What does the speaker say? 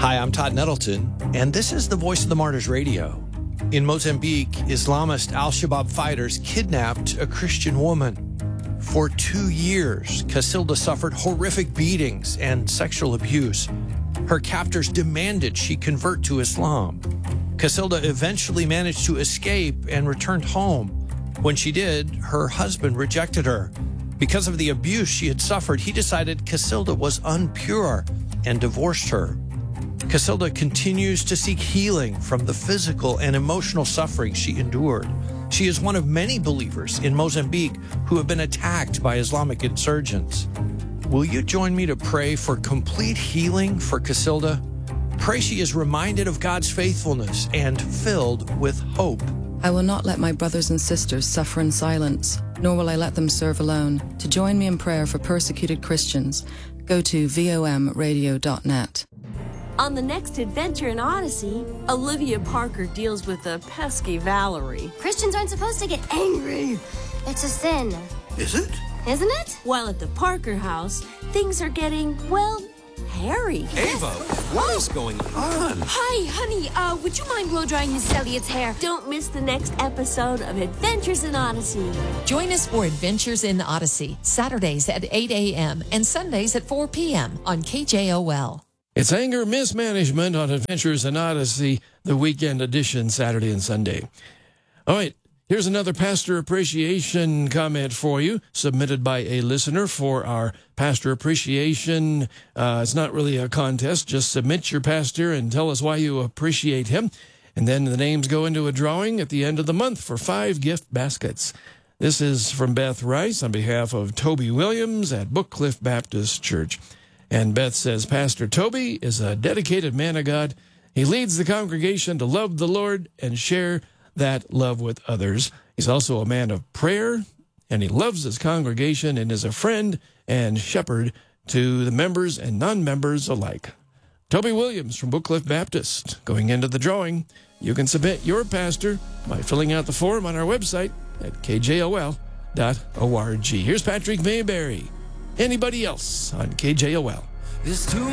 Hi, I'm Todd Nettleton, and this is the Voice of the Martyrs Radio. In Mozambique, Islamist al-Shabaab fighters kidnapped a Christian woman. For 2 years, Casilda suffered horrific beatings and sexual abuse. Her captors demanded she convert to Islam. Casilda eventually managed to escape and returned home. When she did, her husband rejected her. Because of the abuse she had suffered, he decided Casilda was unpure and divorced her. Casilda continues to seek healing from the physical and emotional suffering she endured. She is one of many believers in Mozambique who have been attacked by Islamic insurgents. Will you join me to pray for complete healing for Casilda? Pray she is reminded of God's faithfulness and filled with hope. I will not let my brothers and sisters suffer in silence, nor will I let them serve alone. To join me in prayer for persecuted Christians, go to vomradio.net. On the next adventure in Odyssey, Olivia Parker deals with the pesky Valerie. Christians aren't supposed to get angry. It's a sin. Is it? Isn't it? While at the Parker house, things are getting, well, hairy. Ava, what is going on? Hi, honey. Would you mind blow-drying Miss Elliot's hair? Don't miss the next episode of Adventures in Odyssey. Join us for Adventures in Odyssey, Saturdays at 8 a.m. and Sundays at 4 p.m. on KJOL. It's Anger Mismanagement on Adventures in Odyssey, the weekend edition, Saturday and Sunday. All right, here's another pastor appreciation comment for you, submitted by a listener for our pastor appreciation. It's not really a contest. Just submit your pastor and tell us why you appreciate him. And then the names go into a drawing at the end of the month for 5 gift baskets. This is from Beth Rice on behalf of Toby Williams at Bookcliff Baptist Church. And Beth says, Pastor Toby is a dedicated man of God. He leads the congregation to love the Lord and share that love with others. He's also a man of prayer, and he loves his congregation and is a friend and shepherd to the members and non-members alike. Toby Williams from Bookcliff Baptist. Going into the drawing, you can submit your pastor by filling out the form on our website at kjol.org. Here's Patrick Mayberry. Anybody else on KJOL? There's too